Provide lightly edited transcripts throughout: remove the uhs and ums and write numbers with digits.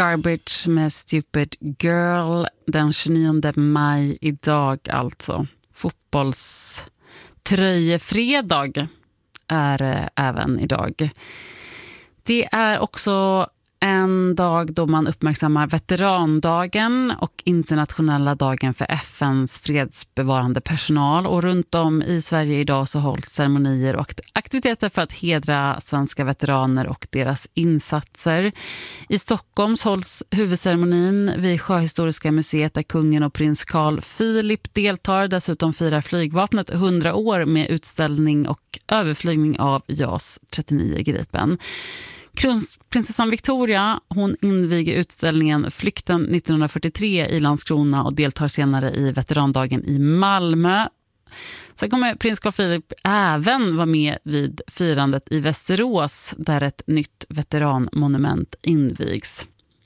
Garbage med Stupid Girl den 29 maj idag alltså. Fotbollströjefredag är det även idag. Det är också en dag då man uppmärksammar veterandagen och internationella dagen för FNs fredsbevarande personal. Och runt om i Sverige idag så hålls ceremonier och aktiviteter för att hedra svenska veteraner och deras insatser. I Stockholm hålls huvudceremonin vid Sjöhistoriska museet där kungen och prins Carl Philip deltar. Dessutom firar flygvapnet 100 år med utställning och överflygning av JAS 39 Gripen. Kronprinsessan Victoria, hon inviger utställningen Flykten 1943 i Landskrona och deltar senare i veterandagen i Malmö. Sen kommer prins Carl Philip även vara med vid firandet i Västerås där ett nytt veteranmonument invigs.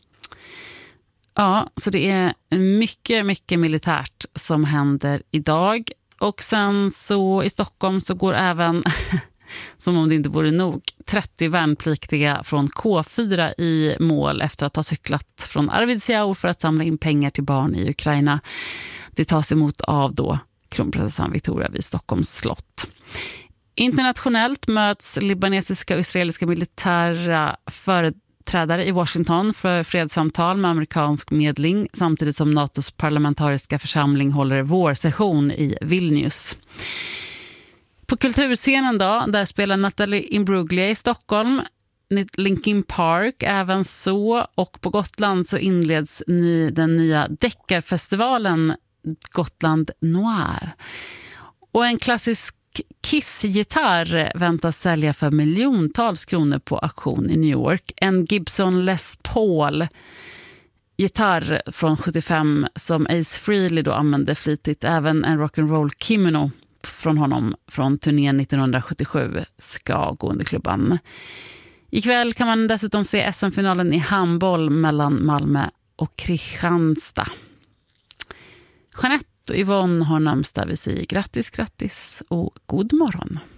Ja, så det är mycket militärt som händer idag. Och sen så i Stockholm så går även... som om det inte vore nog, 30 värnpliktiga från K4 i mål efter att ha cyklat från Arvidsjaur för att samla in pengar till barn i Ukraina. Det tas emot av då kronprinsessan Victoria vid Stockholms slott. Internationellt möts libanesiska och israeliska militära företrädare i Washington för fredssamtal med amerikansk medling samtidigt som NATOs parlamentariska församling håller vårsession i Vilnius. På kulturscenen då, där spelar Natalie Imbruglia i Stockholm, Linkin Park även så, och på Gotland så inleds den nya deckarfestivalen Gotland Noir. Och en klassisk Kiss-gitarr väntas sälja för miljontals kronor på auktion i New York. En Gibson Les Paul gitarr från 75 som Ace Frehley då använde flitigt, även en rock'n'roll kimono från honom från turnén 1977 ska gå under klubban. Ikväll kan man dessutom se SM-finalen i handboll mellan Malmö och Kristianstad. Jeanette och Yvonne har namnsdag. Vi säger grattis och god morgon.